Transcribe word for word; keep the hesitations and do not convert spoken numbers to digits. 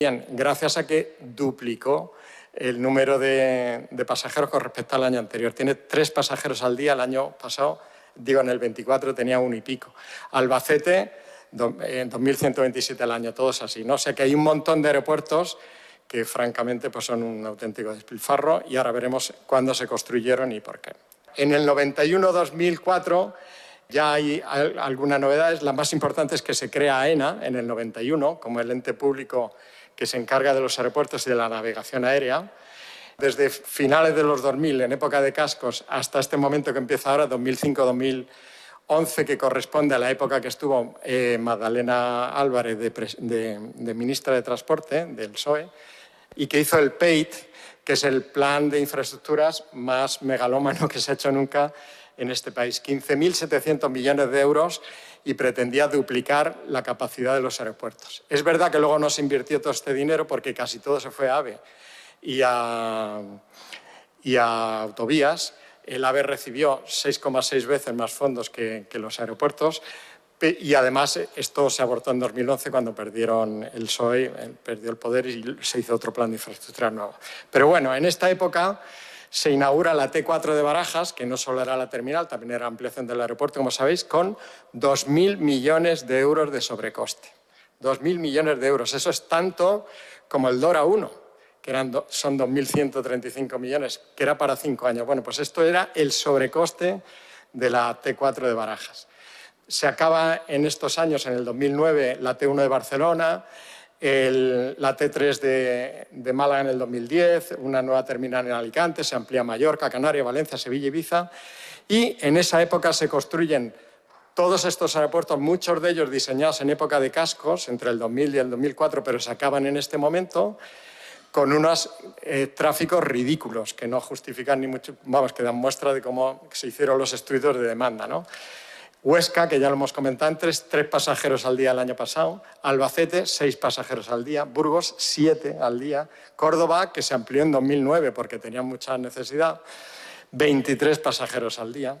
Bien, gracias a que duplicó el número de, de pasajeros con respecto al año anterior. Tiene tres pasajeros al día, el año pasado, digo en el veinticuatro tenía uno y pico. Albacete, do, en dos mil ciento veintisiete al año, todos así, ¿no? O sea que hay un montón de aeropuertos que francamente pues son un auténtico despilfarro y ahora veremos cuándo se construyeron y por qué. En el noventa y uno dos mil cuatro ya hay algunas novedades. La más importante es que se crea AENA en el noventa y uno como el ente público que se encarga de los aeropuertos y de la navegación aérea. Desde finales de los dos mil, en época de cascos, hasta este momento que empieza ahora, dos mil cinco dos mil once, que corresponde a la época que estuvo eh, Magdalena Álvarez de, de, de ministra de Transporte del P S O E y que hizo el P E I T, que es el plan de infraestructuras más megalómano que se ha hecho nunca en este país. quince mil setecientos millones de euros y pretendía duplicar la capacidad de los aeropuertos. Es verdad que luego no se invirtió todo este dinero porque casi todo se fue a AVE y a, y a autovías. El AVE recibió seis coma seis veces más fondos que, que los aeropuertos y además esto se abortó en dos mil once cuando perdieron el P S O E, perdió el poder y se hizo otro plan de infraestructura nuevo. Pero bueno, en esta época se inaugura la T cuatro de Barajas, que no solo era la terminal, también era ampliación del aeropuerto, como sabéis, con dos mil millones de euros de sobrecoste. dos mil millones de euros. Eso es tanto como el Dora uno, que eran do, son dos mil ciento treinta y cinco millones, que era para cinco años. Bueno, pues esto era el sobrecoste de la T cuatro de Barajas. Se acaba en estos años, en el dos mil nueve, la T uno de Barcelona, El, la T tres de, de Málaga en el dos mil diez, una nueva terminal en Alicante, se amplía Mallorca, Canarias, Valencia, Sevilla, Ibiza. Y en esa época se construyen todos estos aeropuertos, muchos de ellos diseñados en época de cascos, entre el dos mil y el dos mil cuatro, pero se acaban en este momento con unos eh, tráficos ridículos que no justifican ni mucho, vamos, que dan muestra de cómo se hicieron los estudios de demanda, ¿no? Huesca, que ya lo hemos comentado antes, tres pasajeros al día el año pasado. Albacete, seis pasajeros al día. Burgos, siete al día. Córdoba, que se amplió en dos mil nueve porque tenía mucha necesidad, veintitrés pasajeros al día.